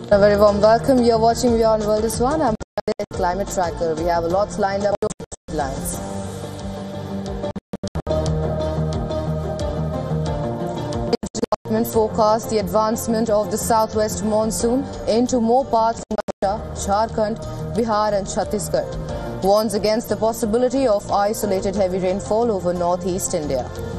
A very warm welcome. You're watching Beyond World is One. I'm Climate Tracker. We have lots lined up headlines. Government forecast the advancement of the southwest monsoon into more parts of Jharkhand, Bihar and Chhattisgarh. Warns against the possibility of isolated heavy rainfall over northeast India.